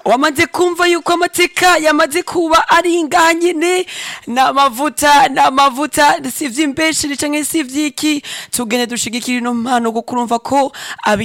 wamaze kumva yuko amateka yamaze kuba ari ngaha nyene n'amavuta si ivy'imbesheri canke si ivy'iki tugende dushigikira ino mpano kuko urumva ko